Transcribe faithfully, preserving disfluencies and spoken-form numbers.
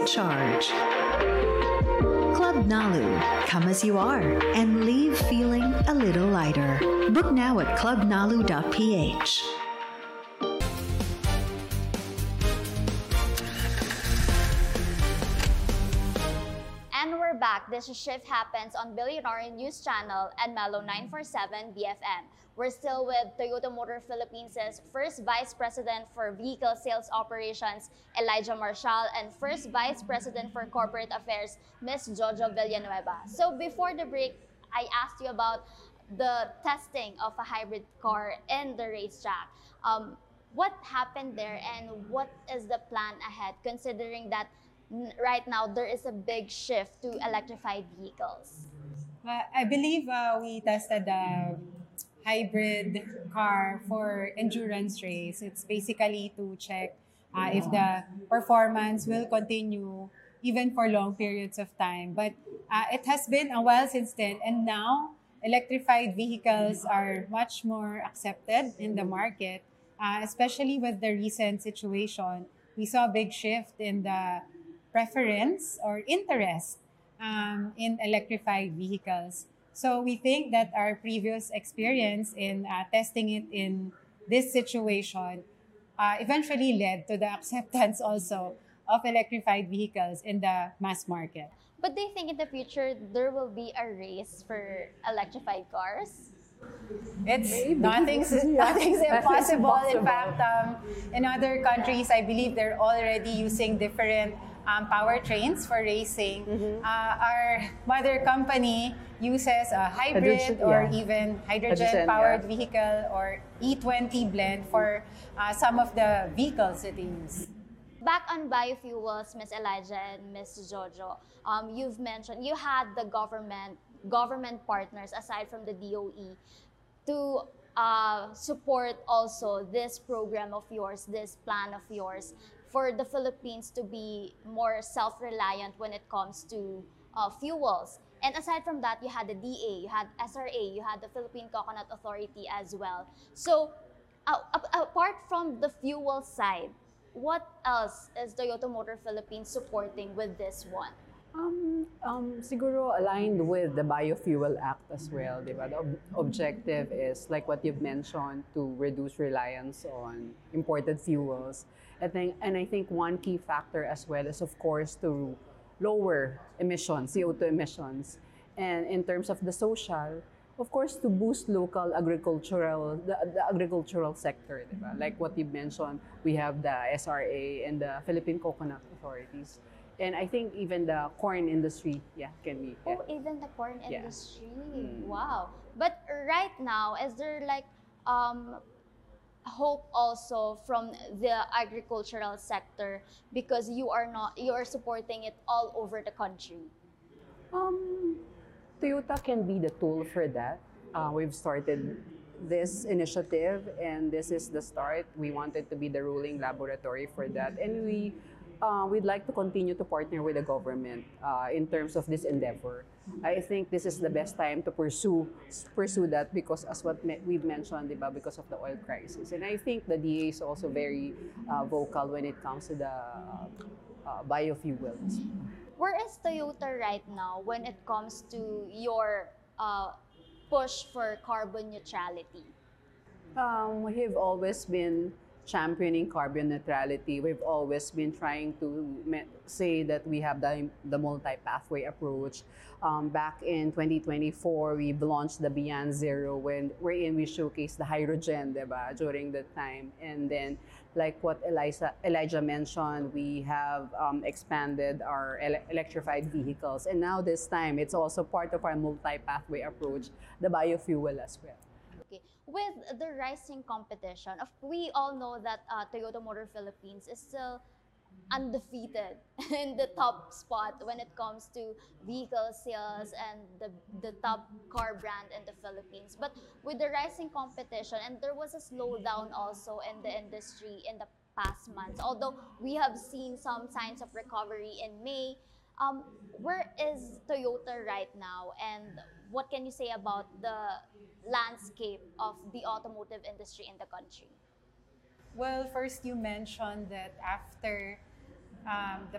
charge. Club Nalu. Come as you are and leave feeling a little lighter. Book now at club nalu dot p h. And we're back. This Shift Happens on Billionaire News Channel and Mellow nine forty-seven B F M. We're still with Toyota Motor Philippines' first Vice President for Vehicle Sales Operations, Elijah Marshall, and first Vice President for Corporate Affairs, Miz Jojo Villanueva. So before the break, I asked you about the testing of a hybrid car in the racetrack. Um, what happened there and what is the plan ahead, considering that right now there is a big shift to electrified vehicles? Uh, I believe uh, we tested the hybrid car for endurance race. It's basically to check uh, if the performance will continue even for long periods of time. But uh, it has been a while since then, and now electrified vehicles are much more accepted in the market, uh, especially with the recent situation. We saw a big shift in the preference or interest um, in electrified vehicles. So we think that our previous experience in uh, testing it in this situation uh, eventually led to the acceptance also of electrified vehicles in the mass market. But do you think in the future there will be a race for electrified cars? It's nothing's, nothing's impossible. In fact, um, in other countries, I believe they're already using different um, powertrains for racing. Mm-hmm. Uh, our mother company uses a hybrid hydrogen, or yeah. even hydrogen-powered hydrogen, yeah. vehicle or E twenty blend for uh, some of the vehicles that they use. Back on biofuels, Miz Elijah and Miz Jojo, um, you've mentioned you had the government government partners aside from the D O E to uh, support also this program of yours, this plan of yours for the Philippines to be more self-reliant when it comes to uh, fuels. And aside from that, you had the D A, you had S R A, you had the Philippine Coconut Authority as well. So uh, apart from the fuel side, what else is Toyota Motor Philippines supporting with this one? Um, um, siguro aligned with the Biofuel Act as well, di ba? The ob- objective is, like what you've mentioned, to reduce reliance on imported fuels. I think, and I think one key factor as well is, of course, to lower emissions, C O two emissions. And in terms of the social, of course, to boost local agricultural, the, the agricultural sector, di ba? Like what you mentioned, we have the S R A and the Philippine Coconut Authorities. And I think even the corn industry, yeah, can be. Yeah. Oh, even the corn yeah. industry. Mm. Wow. But right now, is there like um, hope also from the agricultural sector, because you are not you are supporting it all over the country? Um, Toyota can be the tool for that. Uh, we've started this initiative, and this is the start. We wanted to be the ruling laboratory for that, and we uh, we'd like to continue to partner with the government uh, in terms of this endeavor. I think this is the best time to pursue pursue that, because as what me- we've mentioned, diba, because of the oil crisis, and I think the D A is also very uh, vocal when it comes to the uh, uh, biofuels. Where is Toyota right now when it comes to your uh, push for carbon neutrality? Um, we have always been championing carbon neutrality. We've always been trying to me- say that we have the, the multi-pathway approach. Um, back in twenty twenty-four, we launched the Beyond Zero, when wherein we showcased the hydrogen, diba, during that time. And then, like what Eliza, Elijah mentioned, we have um, expanded our ele- electrified vehicles. And now this time, it's also part of our multi-pathway approach, the biofuel as well. Okay. With the rising competition, of we all know that uh, Toyota Motor Philippines is still undefeated in the top spot when it comes to vehicle sales and the, the top car brand in the Philippines. But with the rising competition, and there was a slowdown also in the industry in the past months, although we have seen some signs of recovery in May, um, where is Toyota right now, and what can you say about the landscape of the automotive industry in the country? Well, first you mentioned that after um, the